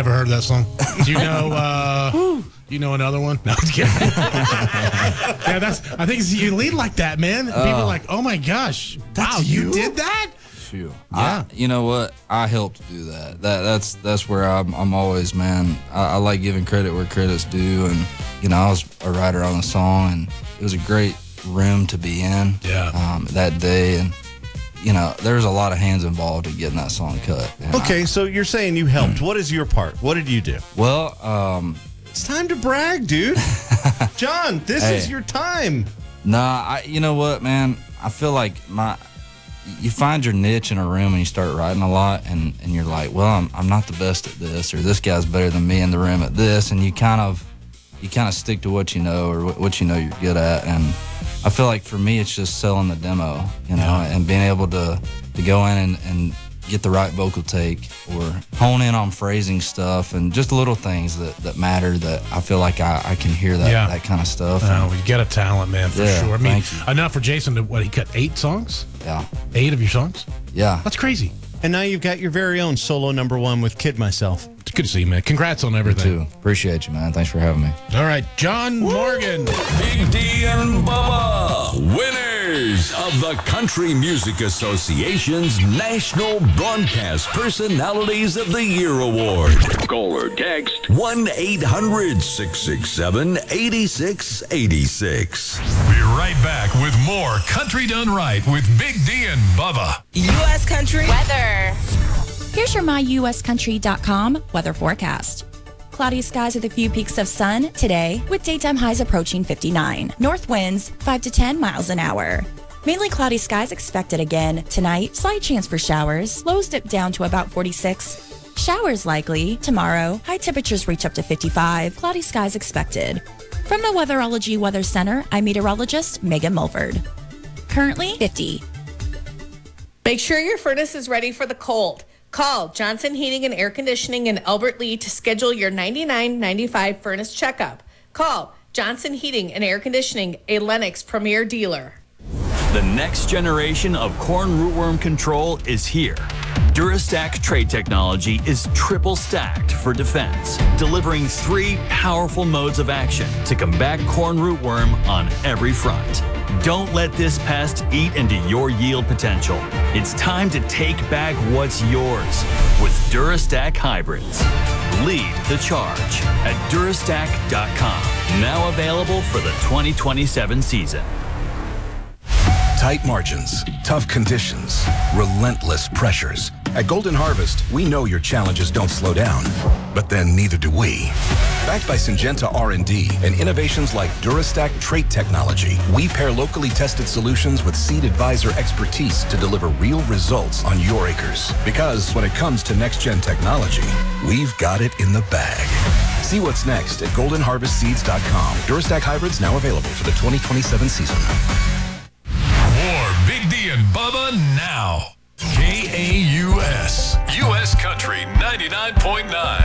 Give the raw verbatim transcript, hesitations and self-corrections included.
never heard that song. Do you know? Uh, you know another one? No, I'm just kidding. Yeah, that's. I think it's, you lead like that, man. People Uh, are like, "Oh my gosh, that's wow, you you? did that." Shoot. Yeah. I, you know what? I helped do that. That that's that's where I'm. I'm always, man. I, I like giving credit where credit's due, and you know, I was a writer on the song, and it was a great room to be in. Yeah. Um, that day, and you know, there was a lot of hands involved in getting that song cut. And Okay, I- so you're saying you helped. What is your part? What did you do? well, um, It's time to brag, dude. John, this Hey. is your time. Nah, I, you know what, man? I feel like my, you find your niche in a room and you start writing a lot, and, and you're like, well, I'm, I'm not the best at this, or this guy's better than me in the room at this, and you kind of, you kind of stick to what you know or what, what you know you're good at, and I feel like for me, it's just selling the demo, you know, Yeah. and being able to, to go in and, and get the right vocal take or hone in on phrasing stuff and just little things that, that matter that I feel like I, I can hear that, Yeah. that kind of stuff. Oh, you got a talent, man, for Yeah, sure. I mean, thank you. enough for Jason to what he cut eight songs, Yeah. eight of your songs. Yeah. That's crazy. And now you've got your very own solo number one with Kid Myself. It's good to see you, man. Congrats on everything. Too. Appreciate you, man. Thanks for having me. All right, John Morgan. Big D and Bubba, winners of the Country Music Association's National Broadcast Personalities of the Year Award. Call or text one eight hundred six six seven eight six eight six. We're right back with more Country Done Right with Big D and Bubba. U S Country Weather. Here's your my U S country dot com weather forecast. Cloudy skies with a few peaks of sun today, with daytime highs approaching fifty-nine. North winds five to ten miles an hour. Mainly cloudy skies expected again tonight. Slight chance for showers. Lows dip down to about forty-six. Showers likely tomorrow. High temperatures reach up to fifty-five. Cloudy skies expected. From the Weatherology Weather Center, I'm meteorologist Megan Mulford. Currently fifty. Make sure your furnace is ready for the cold. Call Johnson Heating and Air Conditioning in Albert Lee to schedule your ninety-nine ninety-five furnace checkup. Call Johnson Heating and Air Conditioning, a Lennox Premier dealer. The next generation of corn rootworm control is here. Durastack trait technology is triple stacked for defense, delivering three powerful modes of action to combat corn rootworm on every front. Don't let this pest eat into your yield potential. It's time to take back what's yours with Durastack hybrids. Lead the charge at Durastack dot com. Now available for the twenty twenty-seven season. Tight margins, tough conditions, relentless pressures. At Golden Harvest, we know your challenges don't slow down, but then neither do we. Backed by Syngenta R and D and innovations like Durastack trait technology, we pair locally tested solutions with Seed Advisor expertise to deliver real results on your acres. Because when it comes to next-gen technology, we've got it in the bag. See what's next at golden harvest seeds dot com. Durastack hybrids now available for the twenty twenty-seven season. More Big D and Bubba now. K A U S. U S Country ninety-nine point nine.